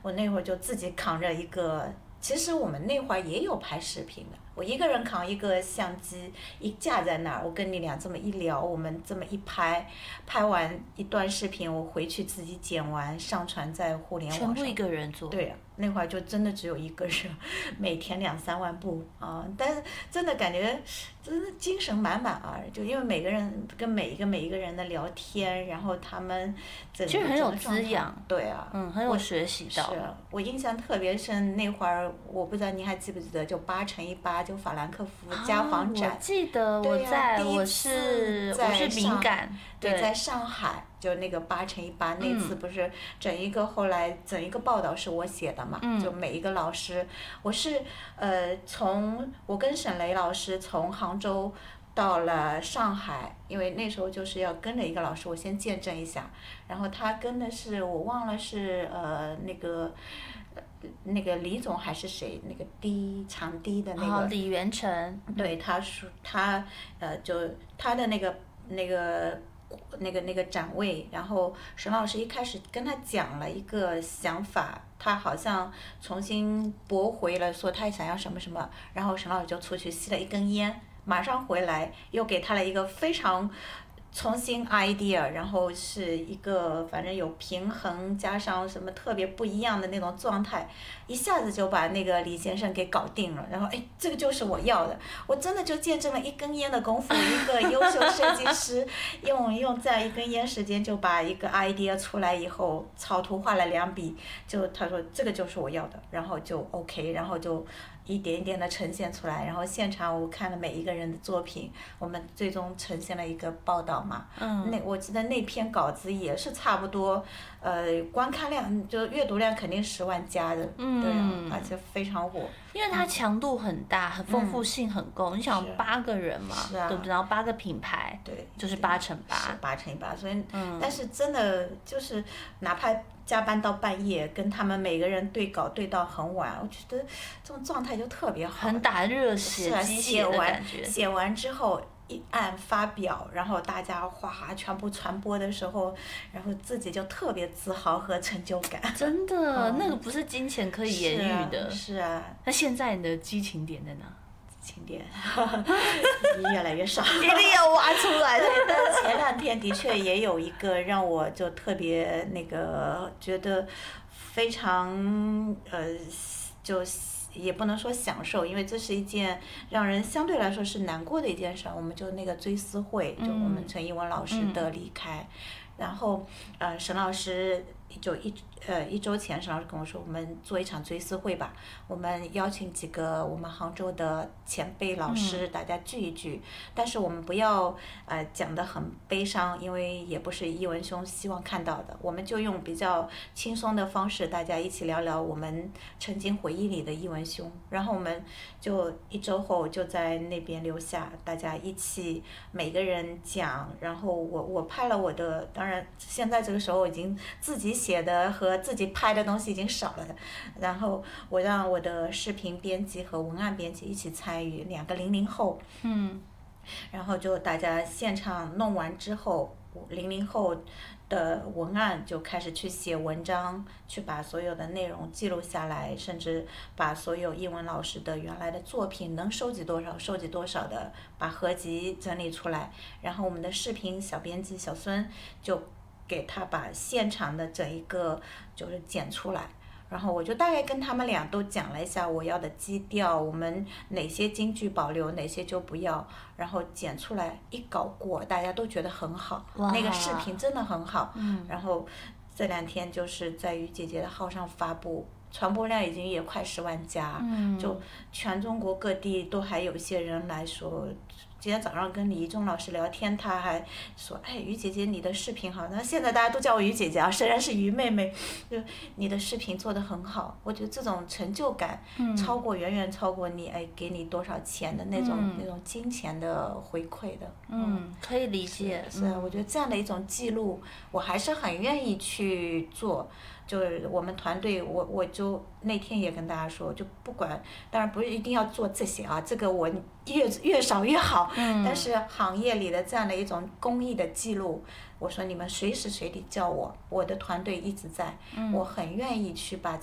我那会儿就自己扛着一个，其实我们那会儿也有拍视频的，我一个人扛一个相机，一架在那儿，我跟你俩这么一聊，我们这么一拍，拍完一段视频，我回去自己剪完，上传在互联网上。 全部一个人做。 对呀，那会儿就真的只有一个人，每天2、3万步啊！但是真的感觉真的精神满满啊！就因为每个人跟每一个人的聊天，然后他们其实很有滋养。 对啊， 很有学习到。 是啊，我印象特别深，那会儿我不知道你还记不记得，就8×8就法兰克福家纺展。 我记得我在，我是敏感。 对，在上海。就那个8×8那次不是整一个后来整一个报道是我写的嘛，就每一个老师，我是我跟沈雷老师从杭州到了上海，因为那时候就是要跟着一个老师，我先见证一下，然后他跟的是我忘了是那个李总还是谁，那个长笛的那个。 李元成。 对，他说就他的那个展位，然后沈老师一开始跟他讲了一个想法，他好像重新驳回了，说他想要什么什么，然后沈老师就出去吸了一根烟，马上回来又给他了一个非常重新 idea， 然后是一个反正有平衡加上什么特别不一样的那种状态，一下子就把那个李先生给搞定了。然后这个就是我要的，我真的就见证了一根烟的功夫，一个优秀设计师用这样一根烟时间就把一个 idea 出来以后，草图画了2笔，就他说这个就是我要的，然后就 OK， 然后就一点一点的呈现出来，然后现场我看了每一个人的作品，我们最终呈现了一个报道嘛。我记得那篇稿子也是差不多，观看量就阅读量肯定10万加的，对啊，而且非常火。 因为它强度很大，很丰富性很够。你想8个人嘛，对不对？然后8个品牌， 对， 就是8×8。 8×8，所以，但是真的就是哪怕加班到半夜，跟他们每个人对稿对到很晚，我觉得这种状态就特别好。 很打热血，鸡血的感觉。 写完之后一按发表，然后大家哗全部传播的时候，然后自己就特别自豪和成就感。 真的，那个不是金钱可以言喻的。 是啊。 那现在你的激情点在哪？ 情点越来越少， 一定要挖出来的。 对，但前2天的确也有一个让我就特别觉得非常就也不能说享受，因为这是一件让人相对来说是难过的一件事。我们就那个追思会，就我们陈艺文老师的离开，然后沈老师就1周前，沈老师跟我说，我们做一场追思会吧，我们邀请几个我们杭州的前辈老师，大家聚一聚，但是我们不要讲得很悲伤，因为也不是艺文兄希望看到的，我们就用比较轻松的方式，大家一起聊聊我们曾经回忆里的艺文兄，然后我们就1周后就在那边留下，大家一起每个人讲，然后我拍了我的，当然现在这个时候已经自己写的和自己拍的东西已经少了的，然后我让我的视频编辑和文案编辑一起参与，2个00后，然后就大家现场弄完之后，00后的文案就开始去写文章，去把所有的内容记录下来，甚至把所有艺文老师的原来的作品能收集多少收集多少的，把合集整理出来，然后我们的视频小编辑小孙就给他把现场的整一个就是剪出来，然后我就大概跟他们俩都讲了一下我要的基调，我们哪些金句保留，哪些就不要，然后剪出来一稿过，大家都觉得很好，那个视频真的很好，然后这2天就是在于姐姐的号上发布，传播量已经也快10万加，就全中国各地都还有些人来说。今天早上跟李一中老师聊天，他还说：“于姐姐，你的视频好。”那现在大家都叫我于姐姐啊，虽然是于妹妹，就你的视频做得很好。我觉得这种成就感，远远超过你给你多少钱的那种金钱的回馈的。 可以理解。 是，我觉得这样的一种记录，我还是很愿意去做。就是我们团队，我就那天也跟大家说，就不管，当然不是一定要做这些啊，这个我越少越好。但是行业里的这样的一种公益的记录，我说你们随时随地叫我的团队一直在，我很愿意去把